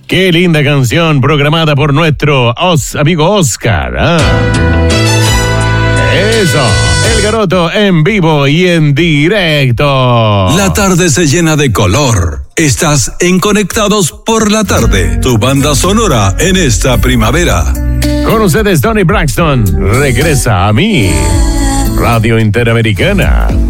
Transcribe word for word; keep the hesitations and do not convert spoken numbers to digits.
Qué linda canción programada por nuestro os, amigo Oscar. ¿Ah? Eso, El Garoto en vivo y en directo. La tarde se llena de color. Estás en Conectados por la Tarde, tu banda sonora en esta primavera. Con ustedes, Tony Braxton. Regresa a mí. Radio Interamericana.